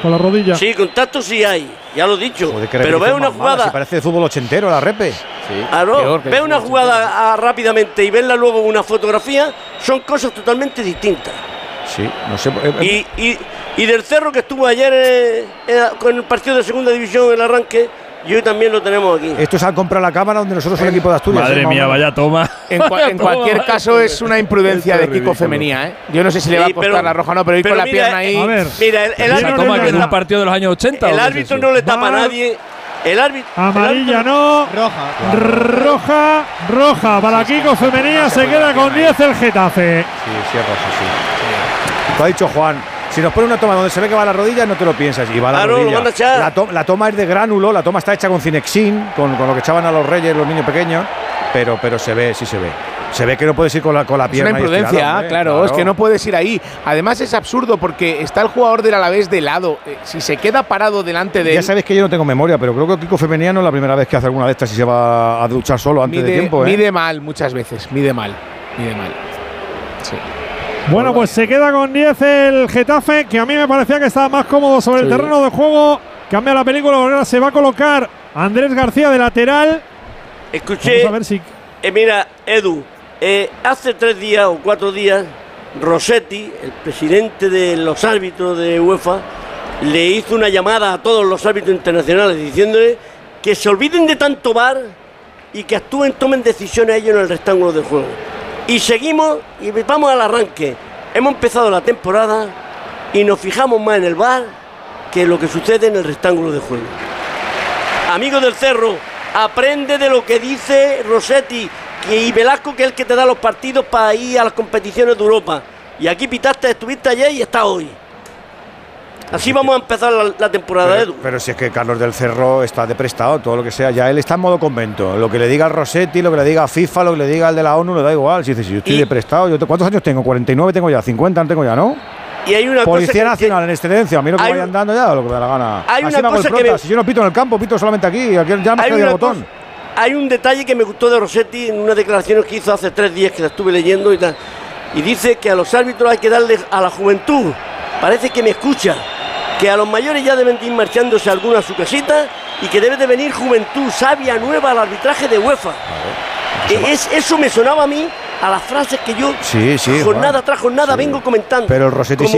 con la rodilla. Sí, contacto sí hay, ya lo he dicho. Joder, pero ve una jugada. Si parece de fútbol ochentero la repe. Sí, ve una jugada rápidamente y verla luego en una fotografía, son cosas totalmente distintas. Sí, no sé. Y del Cerro, que estuvo ayer con el partido de segunda división, el arranque, y hoy también lo tenemos aquí. Esto es al comprar la cámara donde nosotros somos el equipo de Asturias. Madre mía, vaya toma. En cualquier caso es una imprudencia de Kiko Femenía, ¿eh? Yo no sé si le va a costar la roja o no, pero ir con la pierna ahí. A ver, mira, el árbitro toma que en un partido de los años 80. El árbitro no le tapa a nadie. El árbitro. Amarilla no. Roja para Kiko Femenía. Se queda con 10 el Getafe. Sí, es roja, sí. Lo ha dicho Juan. Si nos pone una toma donde se ve que va a la rodilla, no te lo piensas. Y va a la rodilla. La toma es de gránulo, la toma está hecha con Cinexin, con lo que echaban a los reyes, los niños pequeños. Pero se ve, sí se ve. Se ve que no puedes ir con la pierna. Es una imprudencia, claro, es que no puedes ir ahí. Además es absurdo porque está el jugador del Alavés de lado. Si se queda parado delante de él… Ya sabes que yo no tengo memoria, pero creo que Kiko Femenía no es la primera vez que hace alguna de estas y se va a duchar solo antes de tiempo. Mide mal muchas veces, mide mal. Sí. Bueno, pues se queda con 10 el Getafe, que a mí me parecía que estaba más cómodo sobre el terreno de juego. Cambia la película, ahora se va a colocar Andrés García de lateral. Escuché, vamos a ver si… mira, Edu, hace 3 días o 4 días, Rossetti, el presidente de los árbitros de UEFA, le hizo una llamada a todos los árbitros internacionales diciéndole que se olviden de tanto VAR y que tomen decisiones ellos en el rectángulo del juego. Y seguimos y vamos al arranque. Hemos empezado la temporada y nos fijamos más en el VAR que en lo que sucede en el rectángulo de juego. Amigos del Cerro, aprende de lo que dice Rossetti y Velasco, que es el que te da los partidos para ir a las competiciones de Europa. Y aquí pitaste, estuviste ayer y estás hoy. Así vamos a empezar la temporada, Edu. Pero si es que Carlos del Cerro está de prestado, todo lo que sea, ya él está en modo convento. Lo que le diga Rossetti, lo que le diga a FIFA, lo que le diga al de la ONU, le da igual. Si dice, si yo estoy de prestado, ¿cuántos años tengo? 49 tengo ya, 50 no tengo ya, ¿no? Y hay una Policía cosa Nacional en excedencia, a mí no que vayan dando ya lo que me da la gana. Hay así una cosa que si yo no pito en el campo, pito solamente aquí ya me queda el botón. Hay un detalle que me gustó de Rossetti en unas declaraciones que hizo hace 3 días que la estuve leyendo y tal. Y dice que a los árbitros hay que darle a la juventud. Parece que me escucha. Que a los mayores ya deben de ir marchándose algunos a su casita y que debe de venir juventud sabia nueva al arbitraje de UEFA. Eso me sonaba a mí a las frases que yo jornada tras jornada vengo comentando. Pero el Rossetti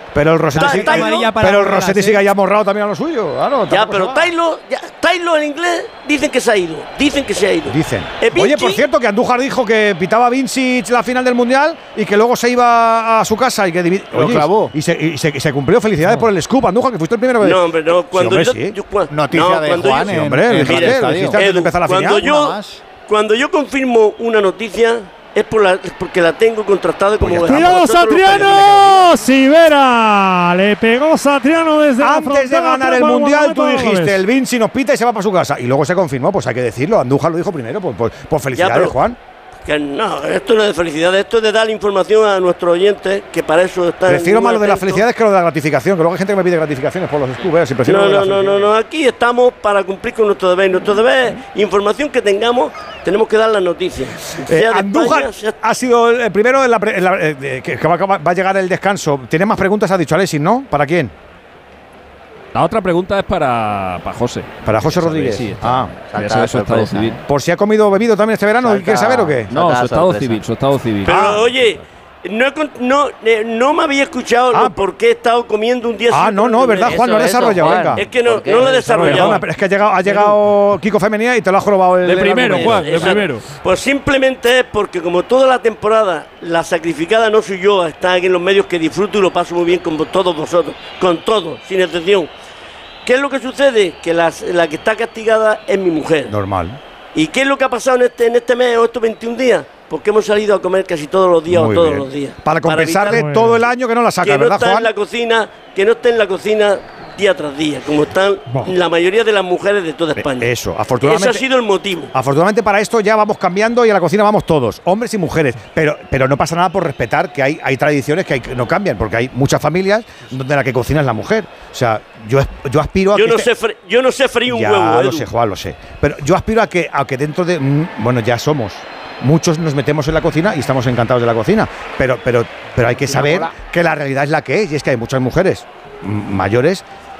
sigue ahí amorrado también a lo suyo. Claro, ya, pero Taylor en inglés dicen que se ha ido. Dicen. Oye, por cierto, que Andújar dijo que pitaba Vincic la final del Mundial y que luego se iba a su casa y que lo clavó. Y se cumplió. Felicidades por el scoop, Andújar, que fuiste el primero. No, hombre, no. Cuando noticia de Juan dijiste antes de empezar la final. Cuando yo confirmo una noticia es porque la tengo contrastada como… ¡Cuidado, Satriano! Sivera le pegó Satriano desde antes de ganar el Mundial. Tú dijiste, el Vinci nos pita y se va para su casa. Y luego se confirmó, pues hay que decirlo. Andújar lo dijo primero, pues felicidades, Juan. Que no, esto no es de felicidad, esto es de dar información a nuestros oyentes, que para eso está… Prefiero más lo de las felicidades que lo de la gratificación, que luego hay gente que me pide gratificaciones por los scoops. No, aquí estamos para cumplir con nuestro deber. Nuestro deber es información que tengamos, tenemos que dar las noticias. Andújar ha sido el primero que va a llegar el descanso. Tiene más preguntas, ha dicho Alexis, ¿no? ¿Para quién? La otra pregunta es para José. Para José Rodríguez. Sí, quería saber su estado civil. ¿Por si ha comido o bebido también este verano? ¿Quieres saber o qué? No, su estado civil. Pero oye, no me había escuchado por qué he estado comiendo un día. No, verdad, Juan, no lo he desarrollado, venga. Es que no lo he desarrollado. Es que ha llegado Kiko Femenía y te lo ha jorobado el… De primero, Juan, de primero. Pues simplemente es porque como toda la temporada, la sacrificada no soy yo, está aquí en los medios, que disfruto y lo paso muy bien con todos vosotros, con todos, sin excepción. ¿Qué es lo que sucede? Que la que está castigada es mi mujer. Normal. ¿Y qué es lo que ha pasado en este mes o estos 21 días? Porque hemos salido a comer casi todos los días muy o todos bien. los días. Para compensarle todo el año que no la saca, ¿verdad, Juan? Que no esté en la cocina día tras día, como están la mayoría de las mujeres de toda España. Eso, afortunadamente. Ese ha sido el motivo. Afortunadamente para esto ya vamos cambiando y a la cocina vamos todos, hombres y mujeres. Pero no pasa nada por respetar que hay tradiciones que no cambian, porque hay muchas familias donde la que cocina es la mujer. O sea, yo aspiro a yo no sé freír un huevo. Ya lo sé, Juan, lo sé. Pero yo aspiro a que dentro de… Bueno, ya somos… Muchos nos metemos en la cocina y estamos encantados de la cocina, pero hay que saber que la realidad es la que es, y es que hay muchas mujeres mayores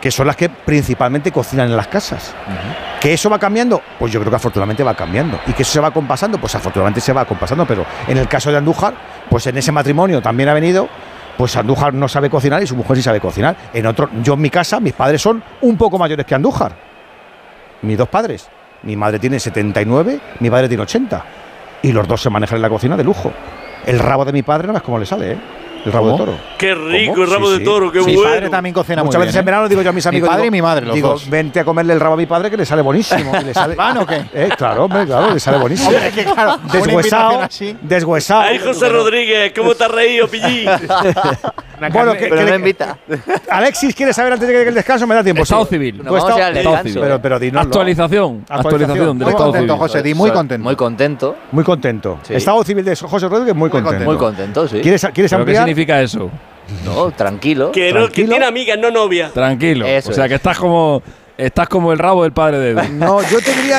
que son las que principalmente cocinan en las casas. ¿Que eso va cambiando? Pues yo creo que afortunadamente va cambiando. ¿Y que eso se va compasando? Pues afortunadamente se va compasando, pero en el caso de Andújar, pues en ese matrimonio también ha venido, pues Andújar no sabe cocinar y su mujer sí sabe cocinar. Yo en mi casa, mis padres son un poco mayores que Andújar. Mis dos padres. Mi madre tiene 79, mi padre tiene 80. Y los dos se manejan en la cocina de lujo. El rabo de mi padre no es como le sale, ¿eh? El rabo de toro. Qué rico el rabo de toro, qué bueno. Mi padre también cocina muchas veces en verano digo yo a mis amigos. Mi padre y mi madre, los dos. Vente a comerle el rabo a mi padre que le sale buenísimo. ¿Van o qué? Claro, hombre, claro, le sale buenísimo. Hombre, es que claro, deshuesado. Ay, José Rodríguez, ¿cómo te has reído, Pillín? Bueno, pero no invita. Alexis, ¿quieres saber antes de que llegue el descanso? Me da tiempo. Estado civil. Vamos a ir al descanso. Pero dinoslo. Actualización del estado civil. José, di muy contento. Muy contento. Muy contento. Sí. Estado civil de José Rodríguez, muy contento. Muy contento, sí. ¿Quieres ¿Pero ampliar? qué significa eso? No, tranquilo. Que tiene amigas, no novia. Tranquilo. Eso o sea, que estás como el rabo del padre de Edu. No, yo te diría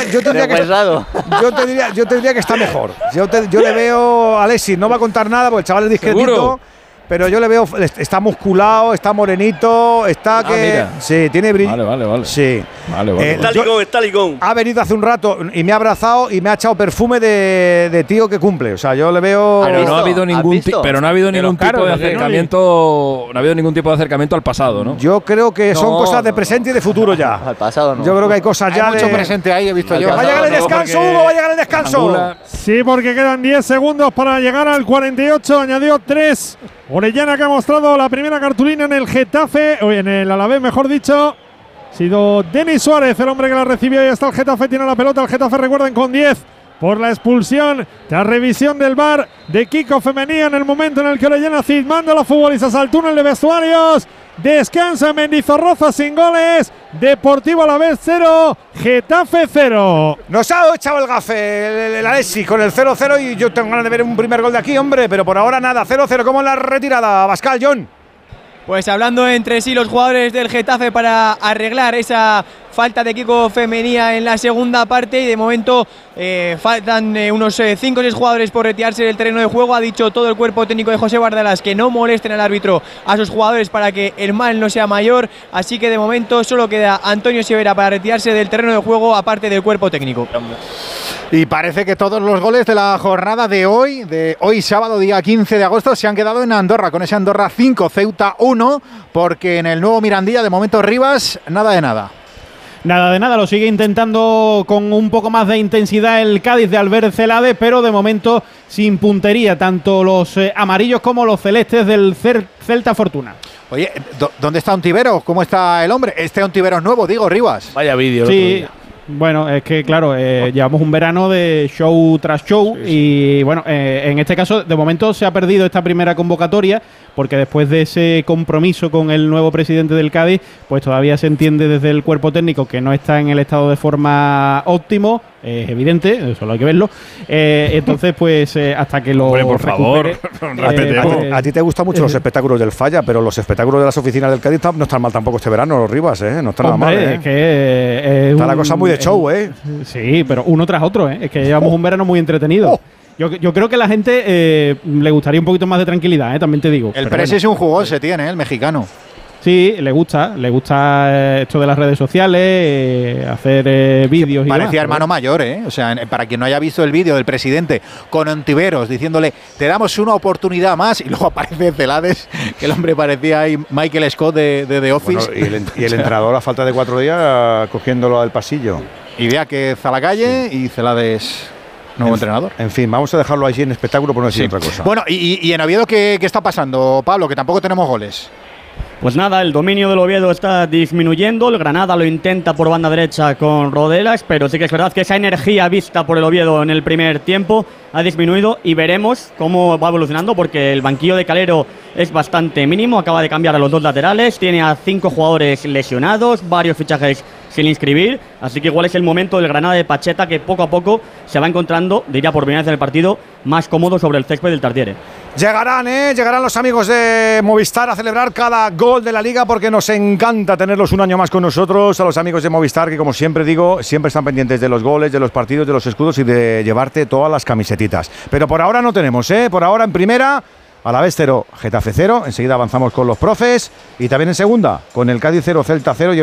que está mejor. Yo le veo a Alexis, no va a contar nada porque el chaval es discretito. ¿Seguro? Pero yo le veo, está musculado, está morenito, está mira. Sí, tiene brillo. Vale. Sí. Vale. Está ligón. Ha venido hace un rato y me ha abrazado y me ha echado perfume de tío que cumple. O sea, yo le veo. Pero no ha habido ningún tipo de acercamiento. No ha habido ningún tipo de acercamiento al pasado, ¿no? Yo creo que son cosas de presente y de futuro ya. Al pasado no. Yo creo que hay cosas ya mucho presente ahí, he visto yo. Va a llegar el descanso, Hugo, va a llegar el descanso. Sí, porque quedan 10 segundos para llegar al 48. Añadió 3. Orellana, que ha mostrado la primera cartulina en el Getafe, o en el Alavés, mejor dicho. Ha sido Denis Suárez el hombre que la recibió. Y está el Getafe, tiene la pelota. El Getafe, recuerden, con 10 por la expulsión tras revisión del VAR de Kiko Femenía en el momento en el que Orellana manda a los futbolistas al túnel de vestuarios. Descansa Mendizorroza sin goles. Deportivo Alavés 0, Getafe 0. Nos ha echado el gafe el Alexis con el 0-0 y yo tengo ganas de ver un primer gol de aquí, hombre, pero por ahora nada, 0-0 como en la retirada. Abascal, John. Pues hablando entre sí los jugadores del Getafe para arreglar esa falta de Kiko Femenía en la segunda parte, y de momento faltan unos 5 o 6 jugadores por retirarse del terreno de juego. Ha dicho todo el cuerpo técnico de José Bardalas que no molesten al árbitro a sus jugadores para que el mal no sea mayor, así que de momento solo queda Antonio Severa para retirarse del terreno de juego, aparte del cuerpo técnico. Y parece que todos los goles de la jornada de hoy sábado, día 15 de agosto, se han quedado en Andorra, con ese Andorra 5, Ceuta 1, porque en el nuevo Mirandilla, de momento Rivas, nada de nada. Nada de nada, lo sigue intentando con un poco más de intensidad el Cádiz de Albert Celades, pero de momento sin puntería, tanto los amarillos como los celestes del Celta Fortuna. Oye, ¿dónde está Ontiveros? ¿Cómo está el hombre? Ontiveros nuevo, digo, Rivas. Vaya vídeo. Sí. Bueno, es que claro, llevamos un verano de show tras show, y bueno, en este caso de momento se ha perdido esta primera convocatoria porque después de ese compromiso con el nuevo presidente del Cádiz, pues todavía se entiende desde el cuerpo técnico que no está en el estado de forma óptimo, es evidente, solo hay que verlo, entonces pues hasta que lo por favor, a ti te gustan mucho los espectáculos del Falla, pero los espectáculos de las oficinas del Cádiz no están mal tampoco este verano, los Rivas, no están nada mal, es que está la cosa muy de show, Sí, pero uno tras otro, es que llevamos un verano muy entretenido. Yo creo que a la gente le gustaría un poquito más de tranquilidad, también te digo. El Presi es un jugón, se tiene, el mexicano. Sí, le gusta esto de las redes sociales, hacer vídeos y demás. Parecía hermano mayor, O sea, para quien no haya visto el vídeo del presidente con Ontiveros diciéndole, te damos una oportunidad más, y luego aparece Celades, que el hombre parecía ahí Michael Scott de The Office. Bueno, y el entrenador a falta de 4 días cogiéndolo al pasillo. Idea que Zalacalle y Celades nuevo entrenador. En fin, vamos a dejarlo allí en espectáculo por no decir otra cosa. Bueno, y en Oviedo, ¿qué está pasando, Pablo? Que tampoco tenemos goles. Pues nada, el dominio del Oviedo está disminuyendo. El Granada lo intenta por banda derecha con Rodelas, pero sí que es verdad que esa energía vista por el Oviedo en el primer tiempo ha disminuido, y veremos cómo va evolucionando, porque el banquillo de Calero es bastante mínimo. Acaba de cambiar a los 2 laterales, tiene a 5 jugadores lesionados, varios fichajes sin inscribir, así que igual es el momento del Granada de Pacheta, que poco a poco se va encontrando, diría por primera vez en el partido, más cómodo sobre el césped del Tartiere. Llegarán los amigos de Movistar a celebrar cada gol de la Liga, porque nos encanta tenerlos un año más con nosotros, a los amigos de Movistar, que como siempre digo, siempre están pendientes de los goles, de los partidos, de los escudos y de llevarte todas las camisetitas. Pero por ahora no tenemos, por ahora en primera Alavés 0, Getafe 0. Enseguida avanzamos con los profes. Y también en segunda, con el Cádiz 0, Celta 0 y el